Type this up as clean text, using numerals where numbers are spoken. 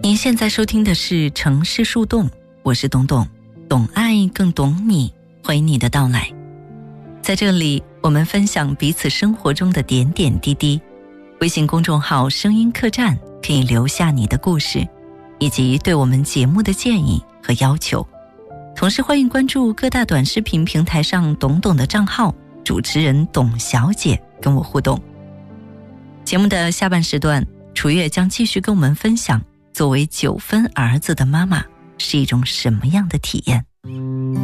您现在收听的是城市树洞，我是董董，懂爱更懂你，欢迎你的到来。在这里，我们分享彼此生活中的点点滴滴。微信公众号声音客栈可以留下你的故事，以及对我们节目的建议和要求。同时欢迎关注各大短视频平台上董董的账号，主持人董小姐跟我互动。节目的下半时段，楚月将继续跟我们分享作为9分儿子的妈妈是一种什么样的体验。